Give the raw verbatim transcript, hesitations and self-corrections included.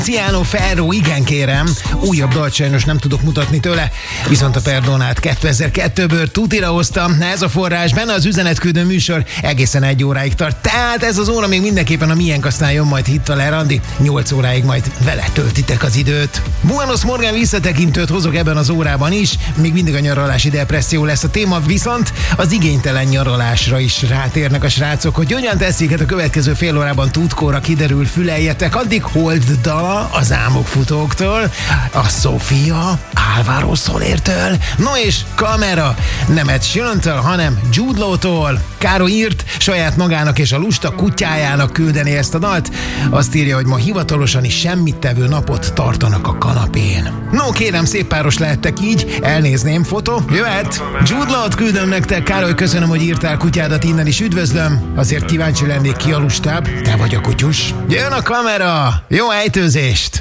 Ciano Ferro, igen kérem, újabb dalt sajnos nem tudok mutatni tőle, viszont a Perdonát kétezer-kettőből tutira hoztam, ez a forrás, benne az üzenetküldő műsor egészen egy óráig tart, tehát ez az óra még mindenképpen a miénk, aztán jön majd Hittal Erandi, nyolc óráig majd vele töltitek az időt. Buenos Morgan visszatekintőt hozok ebben az órában is, még mindig a nyaralási depresszió lesz a téma, viszont az igénytelen nyaralásra is rátérnek a srácok, hogy hogyan teszik, hát a következő fél órában tudkóra kiderül, füleljetek, addig Hold dala az álmokfutóktól, a Sofia Álvaro Solertől, no és Kamera, nem Ed Sheeran-től, hanem Jude Law-tól. Káro írt saját magának és a lusta kutyájának küldeni ezt a dalt. Azt írja, hogy ma hivatalosan is semmit tevő napot tartanak a kanapén. No kérem, szép páros lehettek így, elnézném, fotó, jöhet. Jude Law-t küldöm nektek, Károly, köszönöm, hogy írtál kutyádat, innen is üdvözlöm. Azért kíváncsi lennék, ki a lustább, te vagy a kutyus. Jön a Kamera, jó ejtőzést!